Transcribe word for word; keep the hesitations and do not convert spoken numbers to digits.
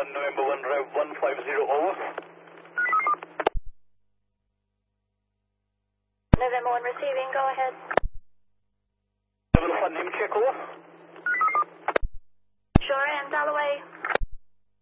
one, November one, drive one five zero, over. November one receiving, go ahead. Level one, name check, over.